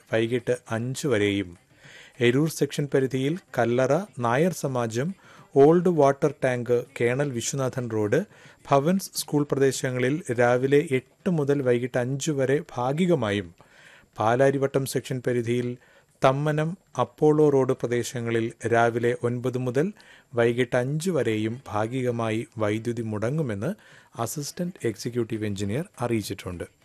വൈകിട്ട് 5 വരെയും എരൂർ സെക്ഷൻ പരിധിയിൽ കല്ലറ, നായർ സമാജം, old water tank, colonel Viswanathan road, Bhavan's school പ്രദേശങ്ങളിൽ രാവിലെ 8 മുതൽ വൈകിട്ട് 5 വരെ ഭാഗികമായും, പാലാരിവട്ടം സെക്ഷൻ പരിധിയിൽ തമ്മനം, അപ്പോളോ റോഡ് പ്രദേശങ്ങളിൽ രാവിലെ 9 മുതൽ വൈകിട്ട് 5 വരെയും ഭാഗികമായി വൈദ്യുതി മുടങ്ങുമെന്ന് അസിസ്റ്റന്റ് എക്സിക്യൂട്ടീവ് എഞ്ചിനീയർ അറിയിച്ചിട്ടുണ്ട്.